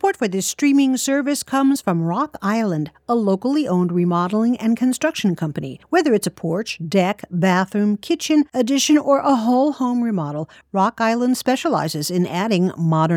Support for this streaming service comes from Rock Island, a locally owned remodeling and construction company. Whether it's a porch, deck, bathroom, kitchen, addition, or a whole home remodel, Rock Island specializes in adding modern